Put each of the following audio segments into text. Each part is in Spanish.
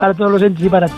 para todos los entes y para ti.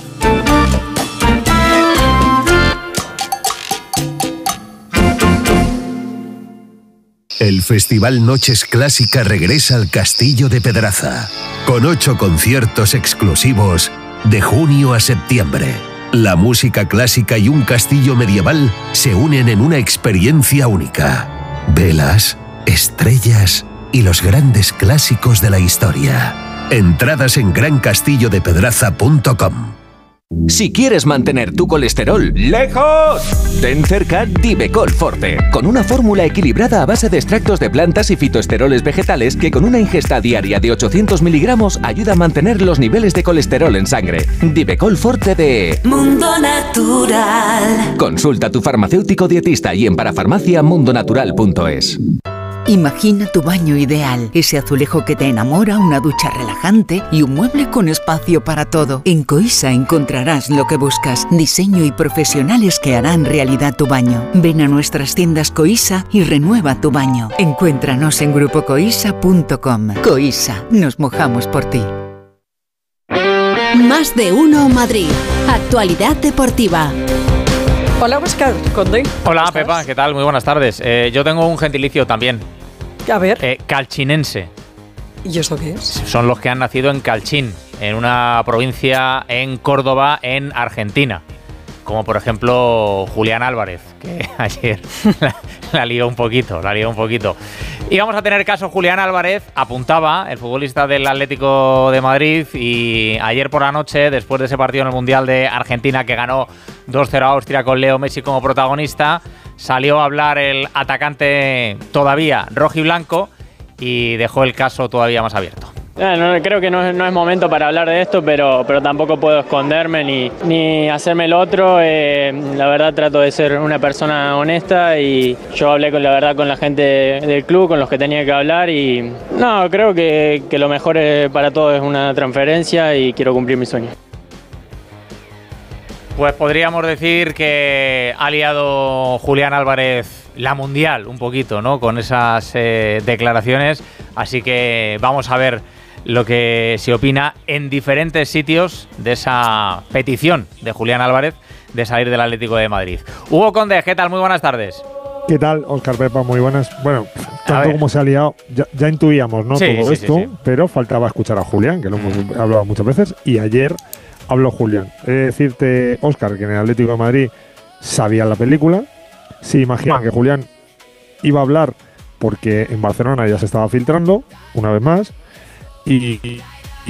El Festival Noches Clásica regresa al Castillo de Pedraza, con 8 conciertos exclusivos de junio a septiembre. La música clásica y un castillo medieval se unen en una experiencia única. Velas, estrellas y los grandes clásicos de la historia. Entradas en grancastillodepedraza.com. Si quieres mantener tu colesterol lejos, ten cerca Divecol Forte, con una fórmula equilibrada a base de extractos de plantas y fitoesteroles vegetales que con una ingesta diaria de 800 miligramos ayuda a mantener los niveles de colesterol en sangre. Divecol Forte de Mundo Natural. Consulta a tu farmacéutico dietista y en parafarmaciamundonatural.es. Imagina tu baño ideal, ese azulejo que te enamora, una ducha relajante y un mueble con espacio para todo. En Coisa encontrarás lo que buscas, diseño y profesionales que harán realidad tu baño. Ven a nuestras tiendas Coisa y renueva tu baño. Encuéntranos en grupocoisa.com. Coisa, nos mojamos por ti. Más de uno Madrid. Actualidad deportiva. Hola, Óscar Conde. Hola, Pepa, ¿qué tal? Muy buenas tardes. Yo tengo un gentilicio también. A ver. Calchinense. ¿Y eso qué es? Son los que han nacido en Calchín, en una provincia en Córdoba, en Argentina. Como por ejemplo Julián Álvarez, que ayer la lió un poquito. Y vamos a tener caso Julián Álvarez, apuntaba, el futbolista del Atlético de Madrid, y ayer por la noche, después de ese partido en el Mundial de Argentina que ganó 2-0 a Austria con Leo Messi como protagonista, salió a hablar el atacante todavía rojiblanco y dejó el caso todavía más abierto. Creo que no es momento para hablar de esto, pero tampoco puedo esconderme ni hacerme el otro. La verdad trato de ser una persona honesta y yo hablé con la gente del club, con los que tenía que hablar y creo que lo mejor para todos es una transferencia y quiero cumplir mi sueño. Pues podríamos decir que ha liado Julián Álvarez la mundial un poquito, ¿no? Con esas declaraciones, así que vamos a ver lo que se opina en diferentes sitios de esa petición de Julián Álvarez de salir del Atlético de Madrid. Hugo Conde, ¿qué tal? Muy buenas tardes. ¿Qué tal, Óscar, Pepa? Muy buenas. Bueno, tanto como se ha liado, ya intuíamos, ¿no? Sí, todo esto, pero faltaba escuchar a Julián, que lo hemos hablado muchas veces, y ayer habló Julián. He de decirte, Óscar, que en el Atlético de Madrid sabían la película, se imaginan que Julián iba a hablar porque en Barcelona ya se estaba filtrando, una vez más, y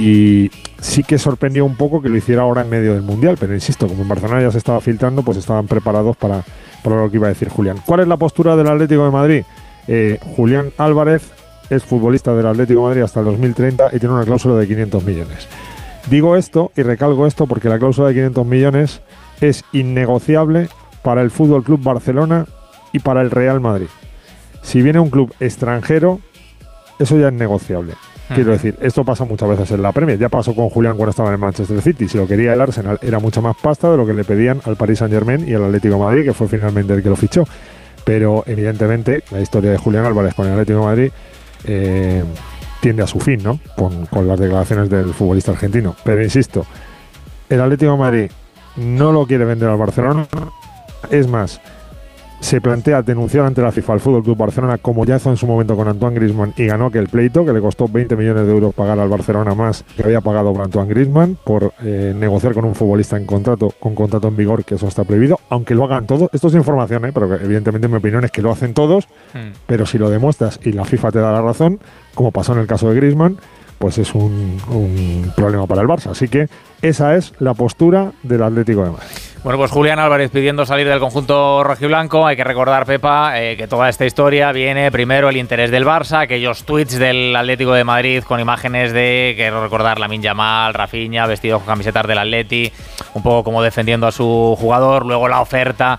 sí que sorprendió un poco que lo hiciera ahora en medio del Mundial, pero insisto, como en Barcelona ya se estaba filtrando, pues estaban preparados para lo que iba a decir Julián. ¿Cuál es la postura del Atlético de Madrid? Julián Álvarez es futbolista del Atlético de Madrid hasta el 2030 y tiene una cláusula de 500 millones. Digo esto y recalco esto porque la cláusula de 500 millones es innegociable para el Fútbol Club Barcelona y para el Real Madrid. Si viene un club extranjero, eso ya es negociable. Quiero decir, esto pasa muchas veces en la Premier. Ya pasó con Julián cuando estaba en el Manchester City. Si lo quería el Arsenal, era mucha más pasta de lo que le pedían al Paris Saint-Germain y al Atlético de Madrid, que fue finalmente el que lo fichó. Pero, evidentemente, la historia de Julián Álvarez con el Atlético de Madrid tiende a su fin, ¿no? Con las declaraciones del futbolista argentino. Pero, insisto, el Atlético de Madrid no lo quiere vender al Barcelona. Es más, se plantea denunciar ante la FIFA al Fútbol Club Barcelona, como ya hizo en su momento con Antoine Griezmann, y ganó aquel pleito que le costó 20 millones de euros pagar al Barcelona más que había pagado por Antoine Griezmann por negociar con un futbolista con contrato en vigor, que eso está prohibido, aunque lo hagan todos. Esto es información, pero evidentemente mi opinión es que lo hacen todos, pero si lo demuestras y la FIFA te da la razón, como pasó en el caso de Griezmann, pues es un problema para el Barça. Así que esa es la postura del Atlético de Madrid. Bueno, pues Julián Álvarez pidiendo salir del conjunto rojiblanco. Hay que recordar, Pepa, que toda esta historia viene primero el interés del Barça, aquellos tweets del Atlético de Madrid con imágenes de, quiero recordar, Lamine Yamal, Rafinha, vestido con camisetas del Atleti, un poco como defendiendo a su jugador. Luego la oferta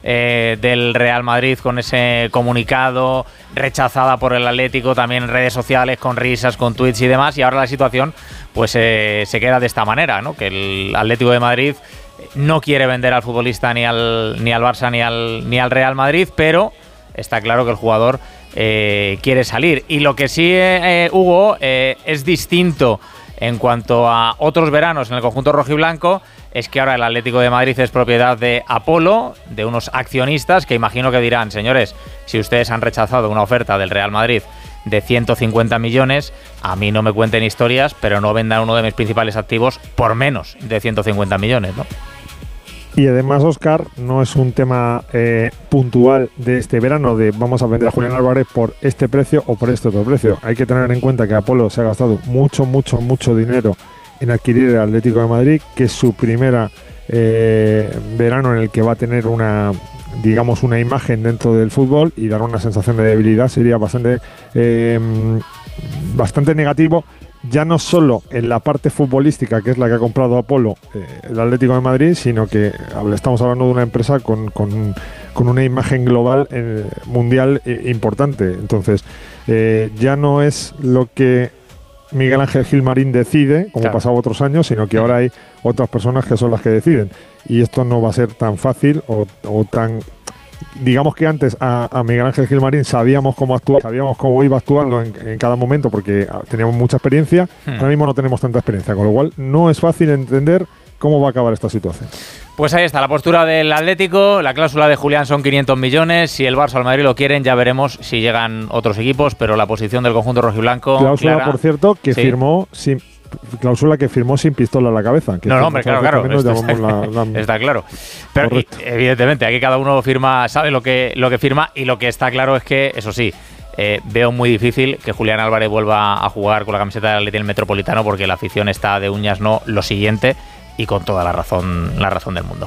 del Real Madrid con ese comunicado, rechazada por el Atlético, también en redes sociales, con risas, con tweets y demás. Y ahora la situación pues se queda de esta manera, ¿no? Que el Atlético de Madrid no quiere vender al futbolista ni al Barça ni al Real Madrid, pero está claro que el jugador quiere salir. Y lo que sí, Hugo, es distinto En cuanto a otros veranos en el conjunto rojiblanco, es que ahora el Atlético de Madrid es propiedad de Apolo, de unos accionistas que imagino que dirán, señores, si ustedes han rechazado una oferta del Real Madrid de 150 millones, a mí no me cuenten historias, pero no vendan uno de mis principales activos por menos de 150 millones, ¿no? Y además, Óscar, no es un tema puntual de este verano de vamos a vender a Julián Álvarez por este precio o por este otro precio. Hay que tener en cuenta que Apolo se ha gastado mucho dinero en adquirir el Atlético de Madrid, que es su primera verano en el que va a tener una imagen dentro del fútbol, y dar una sensación de debilidad sería bastante negativo, ya no solo en la parte futbolística, que es la que ha comprado Apolo, el Atlético de Madrid, sino que estamos hablando de una empresa con una imagen global mundial importante. Entonces, ya no es lo que Miguel Ángel Gilmarín decide, como pasaba otros años, sino que ahora hay otras personas que son las que deciden. Y esto no va a ser tan fácil o tan... Digamos que antes a Miguel Ángel Gilmarín sabíamos cómo actuar, sabíamos cómo iba actuando en cada momento porque teníamos mucha experiencia. Ahora mismo no tenemos tanta experiencia, con lo cual no es fácil entender cómo va a acabar esta situación. Pues ahí está la postura del Atlético. La cláusula de Julián son 500 millones. Si el Barça o el Madrid lo quieren, ya veremos si llegan otros equipos, pero la posición del conjunto rojiblanco... Cláusula, clara, por cierto, que firmó sin... Cláusula que firmó sin pistola en la cabeza. Que no, hombre, claro. Está claro. Pero evidentemente, aquí cada uno sabe lo que firma, y lo que está claro es que, eso sí, veo muy difícil que Julián Álvarez vuelva a jugar con la camiseta del Atlético Metropolitano, porque la afición está de uñas, no lo siguiente, y con toda la razón del mundo.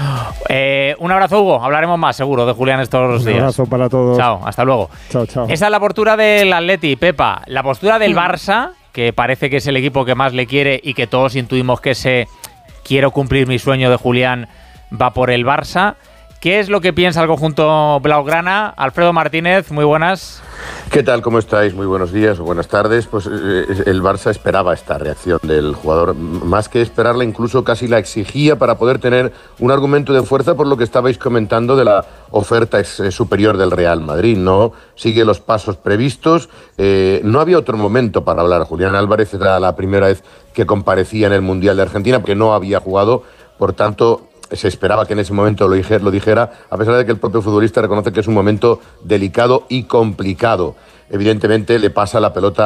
Un abrazo, Hugo. Hablaremos más, seguro, de Julián estos días. Un abrazo para todos. Chao, hasta luego. Chao. Esa es la postura del Atleti, Pepa. La postura del Barça, que parece que es el equipo que más le quiere y que todos intuimos que ese quiero cumplir mi sueño de Julián va por el Barça. ¿Qué es lo que piensa el conjunto blaugrana? Alfredo Martínez, muy buenas. ¿Qué tal? ¿Cómo estáis? Muy buenos días o buenas tardes. Pues el Barça esperaba esta reacción del jugador, más que esperarla, incluso casi la exigía para poder tener un argumento de fuerza por lo que estabais comentando de la oferta superior del Real Madrid. No sigue los pasos previstos. No había otro momento para hablar. Julián Álvarez era la primera vez que comparecía en el Mundial de Argentina porque no había jugado, por tanto... Se esperaba que en ese momento lo dijera, a pesar de que el propio futbolista reconoce que es un momento delicado y complicado. Evidentemente le pasa la pelota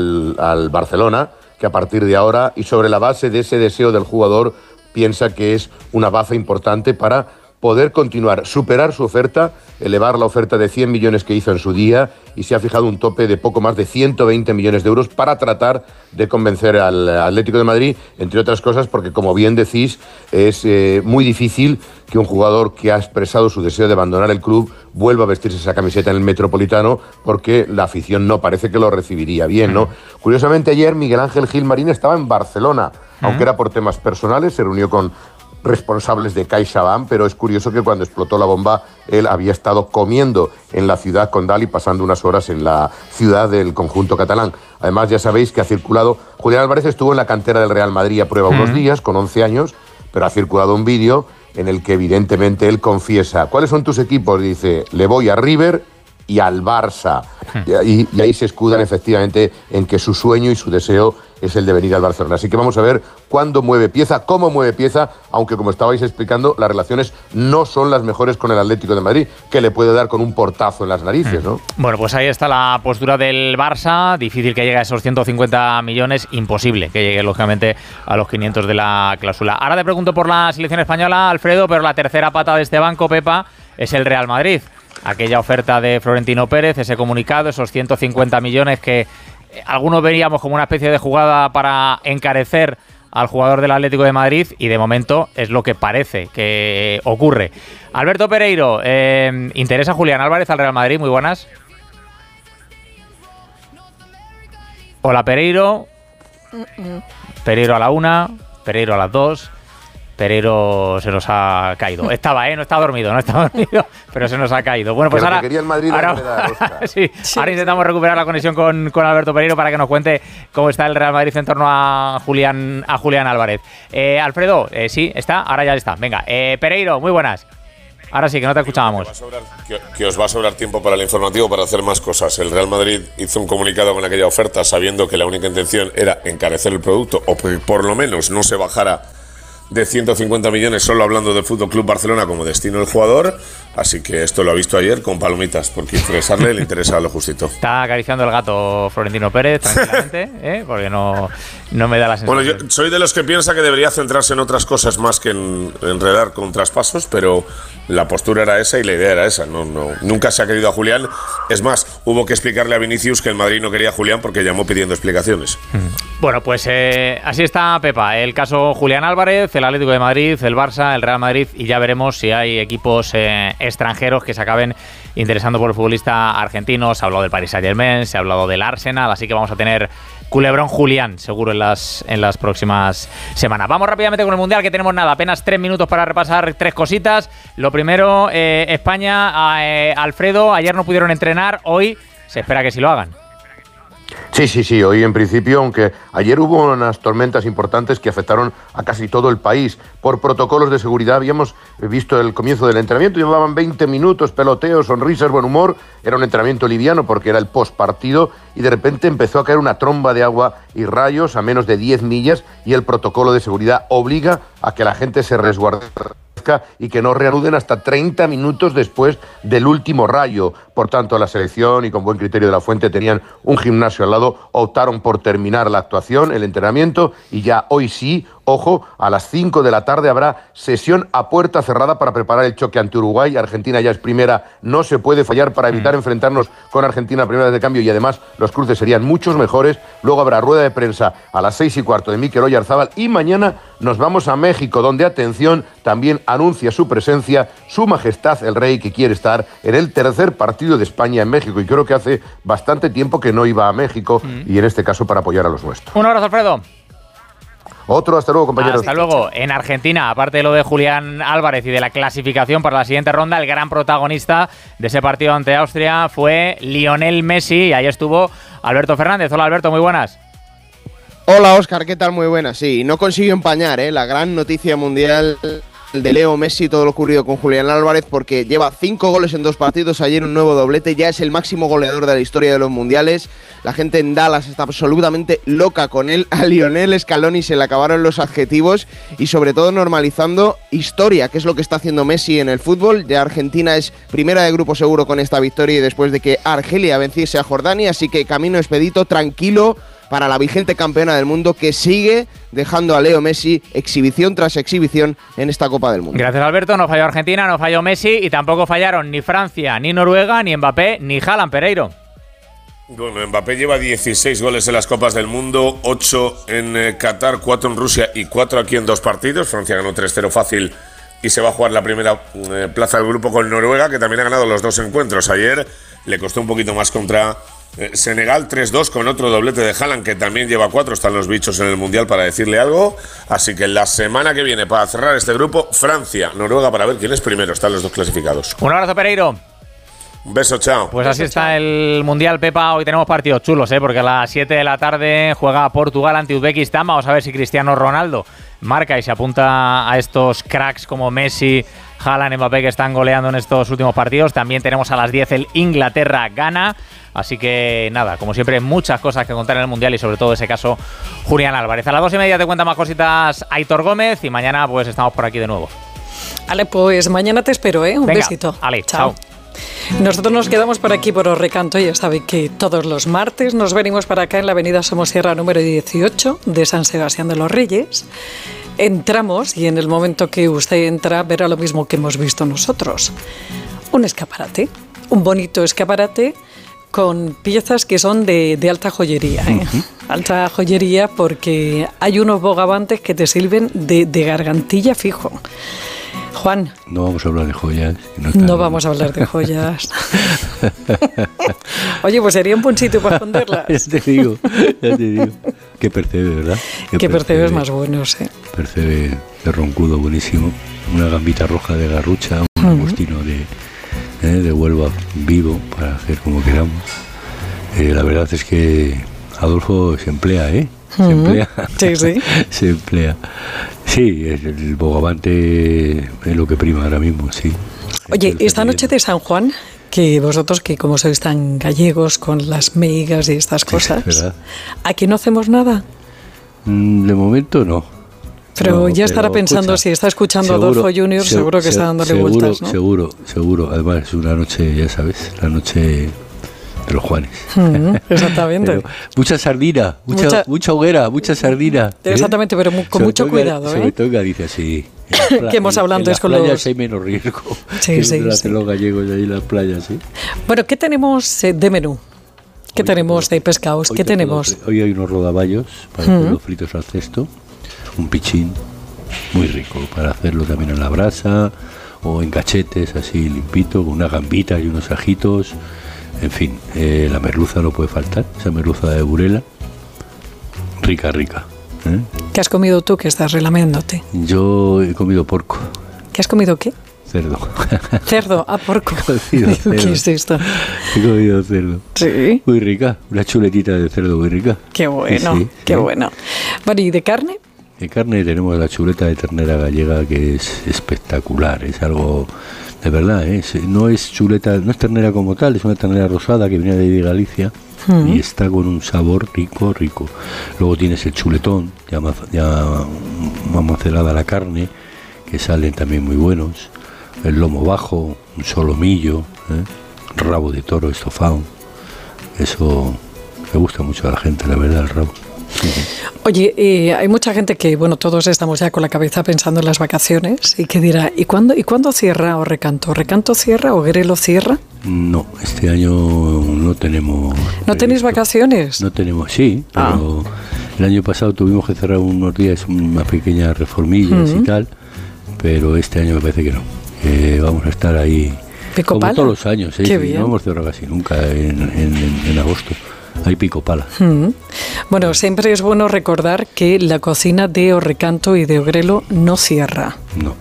al Barcelona, que a partir de ahora, y sobre la base de ese deseo del jugador, piensa que es una baza importante para poder continuar, superar su oferta, elevar la oferta de 100 millones que hizo en su día, y se ha fijado un tope de poco más de 120 millones de euros para tratar de convencer al Atlético de Madrid, entre otras cosas porque, como bien decís, es muy difícil que un jugador que ha expresado su deseo de abandonar el club vuelva a vestirse esa camiseta en el Metropolitano, porque la afición no parece que lo recibiría bien, ¿no? Curiosamente, ayer Miguel Ángel Gilmarín estaba en Barcelona, aunque era por temas personales, se reunió con responsables de CaixaBank, pero es curioso que cuando explotó la bomba él había estado comiendo en la ciudad condal y pasando unas horas en la ciudad del conjunto catalán. Además, ya sabéis que ha circulado... Julián Álvarez estuvo en la cantera del Real Madrid a prueba unos días, con 11 años, pero ha circulado un vídeo en el que evidentemente él confiesa: ¿cuáles son tus equipos? Dice, le voy a River y al Barça. Y ahí se escudan efectivamente en que su sueño y su deseo es el de venir al Barcelona. Así que vamos a ver cuándo mueve pieza, cómo mueve pieza, aunque, como estabais explicando, las relaciones no son las mejores con el Atlético de Madrid, que le puede dar con un portazo en las narices, ¿no? Bueno, pues ahí está la postura del Barça. Difícil que llegue a esos 150 millones, imposible que llegue, lógicamente, a los 500 de la cláusula. Ahora te pregunto por la selección española, Alfredo, pero la tercera pata de este banco, Pepa, es el Real Madrid. Aquella oferta de Florentino Pérez, ese comunicado, esos 150 millones que algunos veríamos como una especie de jugada para encarecer al jugador del Atlético de Madrid, y de momento es lo que parece que ocurre. Alberto Pereiro, ¿interesa Julián Álvarez al Real Madrid? Muy buenas. Hola, Pereiro. Pereiro a la 1, Pereiro a las 2. Pereiro se nos ha caído. No estaba dormido, pero se nos ha caído. Bueno, pues ahora... quería el Madrid sí, ahora intentamos recuperar la conexión con Alberto Pereiro para que nos cuente cómo está el Real Madrid en torno a Julián Álvarez. Alfredo, sí, está, ahora ya está. Venga, Pereiro, muy buenas. Ahora sí, que no te escuchábamos. Que os va a sobrar tiempo para el informativo para hacer más cosas. El Real Madrid hizo un comunicado con aquella oferta sabiendo que la única intención era encarecer el producto o que por lo menos no se bajara de 150 millones solo hablando del Fútbol Club Barcelona como destino del jugador. Así que esto lo ha visto ayer con palomitas, porque interesarle le interesa lo justito. Está acariciando el gato Florentino Pérez tranquilamente, porque no me da la sensación. Bueno, yo soy de los que piensa que debería centrarse en otras cosas más que en enredar con traspasos, pero la postura era esa y la idea era esa. Nunca se ha querido a Julián. Es más, hubo que explicarle a Vinicius que el Madrid no quería a Julián porque llamó pidiendo explicaciones. Bueno, pues así está, Pepa. El caso Julián Álvarez, el Atlético de Madrid, el Barça, el Real Madrid, y ya veremos si hay equipos extranjeros que se acaben interesando por el futbolista argentino. Se ha hablado del Paris Saint-Germain, se ha hablado del Arsenal, así que vamos a tener culebrón Julián seguro en las próximas semanas. Vamos rápidamente con el Mundial, que tenemos apenas 3 minutos para repasar 3 cositas. Lo primero, España, Alfredo, ayer no pudieron entrenar, hoy se espera que sí lo hagan. Sí, hoy en principio, aunque ayer hubo unas tormentas importantes que afectaron a casi todo el país. Por protocolos de seguridad habíamos visto el comienzo del entrenamiento, llevaban 20 minutos, peloteo, sonrisas, buen humor, era un entrenamiento liviano porque era el postpartido y de repente empezó a caer una tromba de agua y rayos a menos de 10 millas y el protocolo de seguridad obliga a que la gente se resguarde y que no reanuden hasta 30 minutos después del último rayo. Por tanto, la selección y con buen criterio de la fuente tenían un gimnasio al lado, optaron por terminar la actuación, el entrenamiento, y ya hoy sí, ojo, a las 5 de la tarde habrá sesión a puerta cerrada para preparar el choque ante Uruguay. Argentina ya es primera, no se puede fallar para evitar enfrentarnos con Argentina primera de cambio, y además los cruces serían muchos mejores. Luego habrá rueda de prensa a las 6:15 de Mikel Oyarzabal y mañana nos vamos a México, donde, atención, también anuncia su presencia Su Majestad el Rey, que quiere estar en el tercer partido de España en México, y creo que hace bastante tiempo que no iba a México, y en este caso para apoyar a los nuestros. Un abrazo, Alfredo. Otro, hasta luego, compañeros. Hasta luego. En Argentina, aparte de lo de Julián Álvarez y de la clasificación para la siguiente ronda, el gran protagonista de ese partido ante Austria fue Lionel Messi, y ahí estuvo Alberto Fernández. Hola, Alberto, muy buenas. Hola, Óscar, ¿qué tal? Muy buenas. Sí, no consiguió empañar la gran noticia mundial de Leo Messi, todo lo ocurrido con Julián Álvarez, porque lleva 5 goles en 2 partidos, ayer un nuevo doblete, ya es el máximo goleador de la historia de los mundiales. La gente en Dallas está absolutamente loca con él. A Lionel Scaloni se le acabaron los adjetivos, y sobre todo normalizando historia, que es lo que está haciendo Messi en el fútbol. Ya Argentina es primera de grupo seguro con esta victoria, y después de que Argelia venciese a Jordania, así que camino expedito, tranquilo para la vigente campeona del mundo, que sigue dejando a Leo Messi exhibición tras exhibición en esta Copa del Mundo. Gracias, Alberto. No falló Argentina, no falló Messi, y tampoco fallaron ni Francia, ni Noruega, ni Mbappé, ni Haaland, Pereiro. Bueno, Mbappé lleva 16 goles en las Copas del Mundo, 8 en Qatar, 4 en Rusia y 4 aquí en 2 partidos. Francia ganó 3-0 fácil y se va a jugar la primera plaza del grupo con Noruega, que también ha ganado los 2 encuentros. Ayer le costó un poquito más contra Senegal, 3-2 con otro doblete de Haaland, que también lleva 4. Están los bichos en el Mundial para decirle algo. Así que la semana que viene, para cerrar este grupo, Francia, Noruega, para ver quién es primero. Están los 2 clasificados. Un abrazo, Pereiro. Un beso, chao. Pues así está el Mundial, Pepa. Hoy tenemos partidos chulos, porque a las 7 de la tarde juega Portugal ante Uzbekistán. Vamos a ver si Cristiano Ronaldo marca y se apunta a estos cracks como Messi, Haaland, Mbappé, que están goleando en estos últimos partidos. También tenemos a las 10 el Inglaterra-Ghana. Así que nada, como siempre, muchas cosas que contar en el Mundial, y sobre todo ese caso Julián Álvarez. A las 2:30 te cuenta más cositas Aitor Gómez, y mañana pues estamos por aquí de nuevo. Vale, pues mañana te espero, Un Venga, besito. Ale, chao. Nosotros nos quedamos por aquí por Os Recanto. Ya saben que todos los martes nos venimos para acá en la avenida Somosierra número 18 de San Sebastián de los Reyes. Entramos, y en el momento que usted entra verá lo mismo que hemos visto nosotros. Un escaparate, un bonito escaparate con piezas que son de alta joyería. Alta joyería, porque hay unos bogavantes que te sirven de gargantilla fijo. Juan. No vamos a hablar de joyas. No vamos a hablar de joyas. Oye, pues sería un buen sitio para esconderlas. Ya te digo. Qué percebe, ¿verdad? Qué percebes más bueno, sí. Percebe de roncudo buenísimo. Una gambita roja de garrucha, un agostino de Huelva vivo, para hacer como queramos. La verdad es que Adolfo se emplea, Se emplea. Sí, sí. Se emplea. Sí, el bogavante es lo que prima ahora mismo, sí. Oye, esta noche de San Juan, que vosotros, que como sois tan gallegos con las meigas y estas cosas, ¿verdad? ¿aquí no hacemos nada? De momento no. Pero no, ya estará pensando, si está escuchando Adolfo Junior, seguro que está dándole vueltas, ¿no? Seguro. Además es una noche, ya sabes, la noche de los Juanes. Exactamente. Pero mucha sardina, mucha hoguera, mucha sardina. Exactamente, pero con mucho cuidado. Sobre todo en Galicia, sí. Que hemos hablado antes con los... En las playas hay menos riesgo. Sí. Los gallegos ahí en las playas, sí. Bueno, ¿qué tenemos de menú? ¿Qué tenemos de pescados? ¿Qué tenemos? Hoy hay unos rodaballos para hacer los fritos al cesto. Un pichín muy rico para hacerlo también en la brasa o en cachetes así limpito, con una gambita y unos ajitos. En fin, la merluza no puede faltar, esa merluza de Burela, rica. ¿Qué has comido tú que estás relamiéndote? Yo he comido porco. ¿Qué has comido qué? Cerdo. Cerdo, porco. ¿Qué es esto? He comido cerdo. Sí. Muy rica, una chuletita de cerdo muy rica. Qué bueno, sí, qué bueno. Bueno, ¿y de carne? De carne tenemos la chuleta de ternera gallega, que es espectacular, es algo de verdad, no es chuleta, no es ternera como tal, es una ternera rosada que viene de Galicia y está con un sabor rico. Luego tienes el chuletón, ya macerada la carne, que salen también muy buenos, el lomo bajo, un solomillo, rabo de toro estofado, eso le gusta mucho a la gente, la verdad, el rabo. Oye, hay mucha gente que, bueno, todos estamos ya con la cabeza pensando en las vacaciones y que dirá, ¿y cuándo cierra Recanto? ¿Recanto cierra o Grelo cierra? No, este año no tenemos. ¿No tenéis vacaciones? No tenemos, sí, pero el año pasado tuvimos que cerrar unos días, unas pequeñas reformillas y tal, pero este año me parece que no. Vamos a estar ahí ¿Pico como pala? Todos los años, Qué bien. No hemos cerrado casi nunca en agosto. Hay pico pala. Bueno, siempre es bueno recordar que la cocina de Recanto y de Ogrelo no cierra.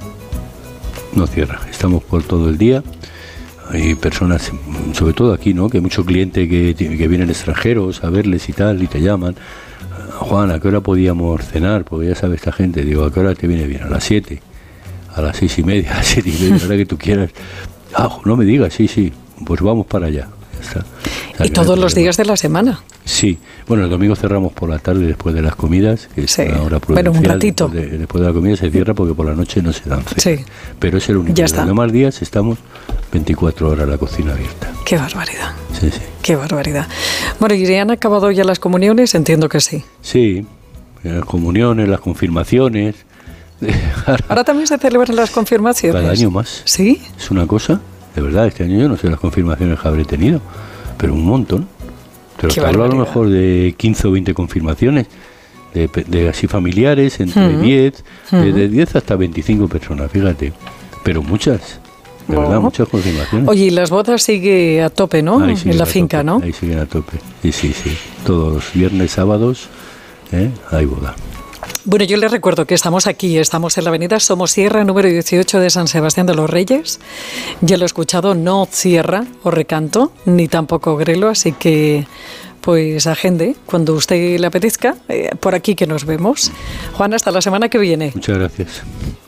No cierra. Estamos por todo el día. Hay personas, sobre todo aquí, ¿no? Que hay muchos clientes que vienen extranjeros a verles y tal, y te llaman. Juan, ¿a qué hora podíamos cenar? Porque ya sabe esta gente. Digo, ¿a qué hora te viene bien? A las 7, a las 6:30, a las 7:30, a la hora que tú quieras. No me digas, sí, pues vamos para allá. Está. ¿Y todos los días de la semana? Sí. Bueno, el domingo cerramos por la tarde después de las comidas, que es una hora prudencial. Bueno, un ratito. Después de la comida se cierra porque por la noche no se dan cenas. Sí. Pero es el único. Ya está. Los demás días estamos 24 horas la cocina abierta. Qué barbaridad. Sí. Qué barbaridad. Bueno, ¿y han acabado ya las comuniones? Entiendo que sí. Sí. Las comuniones, las confirmaciones. Ahora también se celebran las confirmaciones. Cada año más. ¿Sí? Es una cosa, de verdad, este año yo no sé las confirmaciones que habré tenido, pero un montón. Pero te hablo a lo mejor de 15 o 20 confirmaciones, de así familiares, entre 10, de 10 hasta 25 personas, fíjate. Pero muchas, de verdad, muchas confirmaciones. Oye, y las bodas sigue a tope, ¿no? En la finca, tope, ¿no? Ahí siguen a tope, sí. Todos los viernes, sábados, hay boda. Bueno, yo les recuerdo que estamos aquí, estamos en la avenida Somosierra, número 18 de San Sebastián de los Reyes. Ya lo he escuchado, no cierra Recanto, ni tampoco Grelo, así que pues agende cuando usted le apetezca, por aquí que nos vemos. Juan, hasta la semana que viene. Muchas gracias.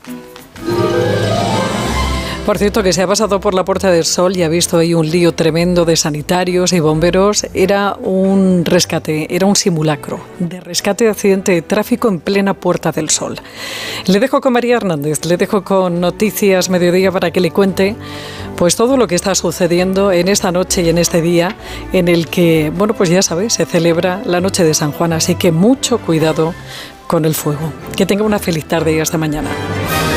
Por cierto, que se ha pasado por la Puerta del Sol y ha visto ahí un lío tremendo de sanitarios y bomberos. Era un rescate, era un simulacro de rescate de accidente de tráfico en plena Puerta del Sol. Le dejo con María Hernández, le dejo con Noticias Mediodía para que le cuente pues todo lo que está sucediendo en esta noche y en este día en el que, bueno, pues ya sabes, se celebra la noche de San Juan, así que mucho cuidado con el fuego. Que tenga una feliz tarde y hasta mañana.